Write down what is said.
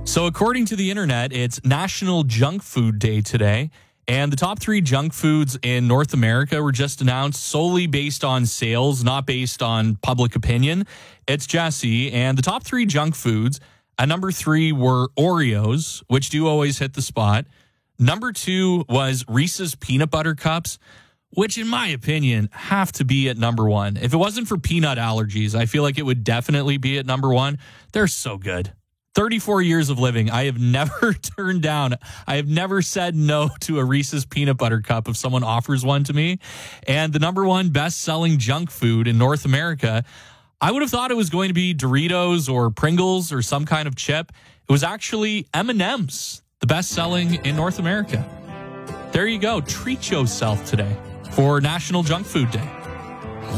So according to the internet, it's National Junk Food Day today. And the top 3 junk foods in North America were just announced solely based on sales, not based on public opinion. It's Jesse. And the top 3 junk foods at number 3 were Oreos, which do always hit the spot. Number 2 was Reese's Peanut Butter Cups, which in my opinion have to be at number 1. If it wasn't for peanut allergies, I feel like it would definitely be at number 1. They're so good. 34 years of living, I have never turned down, I have never said no to a Reese's Peanut Butter Cup if someone offers one to me. And the number 1 best-selling junk food in North America, I would have thought it was going to be Doritos or Pringles or some kind of chip. It was actually M&M's, the best-selling in North America. There you go. Treat yourself today for National Junk Food Day.